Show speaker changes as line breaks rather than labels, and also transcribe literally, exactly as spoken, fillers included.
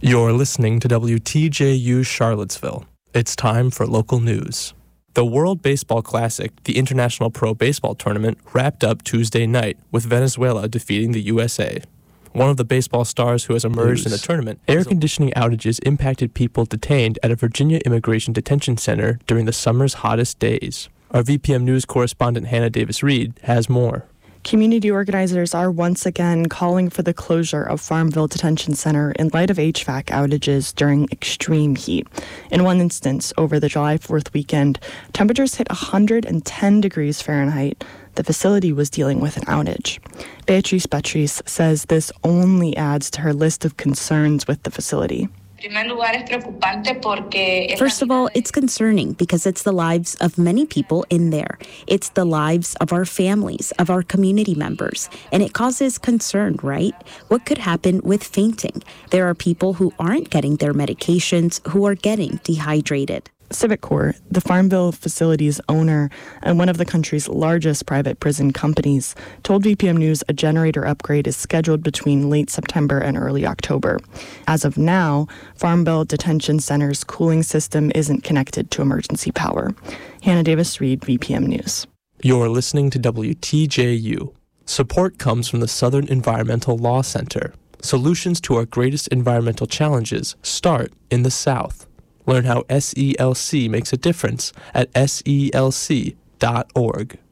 You're listening to W T J U Charlottesville. It's time for local news. The World Baseball Classic, the International Pro Baseball Tournament, wrapped up Tuesday night with Venezuela defeating the U S A. One of the baseball stars who has emerged news. in the tournament, air conditioning outages impacted people detained at a Virginia Immigration Detention Center during the summer's hottest days. Our V P M News correspondent Hannah Davis-Reed has more.
Community organizers are once again calling for the closure of Farmville Detention Center in light of H V A C outages during extreme heat. In one instance, over the July fourth weekend, temperatures hit one hundred ten degrees Fahrenheit. The facility was dealing with an outage. Beatriz Beatriz says this only adds to her list of concerns with the facility.
First of all, it's concerning because it's the lives of many people in there. It's the lives of our families, of our community members, and it causes concern, right? What could happen with fainting? There are people who aren't getting their medications, who are getting dehydrated.
Civic Corps, the Farmville facility's owner and one of the country's largest private prison companies, told V P M News a generator upgrade is scheduled between late September and early October. As of now, Farmville Detention Center's cooling system isn't connected to emergency power. Hannah Davis-Reed, V P M News.
You're listening to W T J U. Support comes from the Southern Environmental Law Center. Solutions to our greatest environmental challenges start in the South. Learn how S E L C makes a difference at S E L C dot org.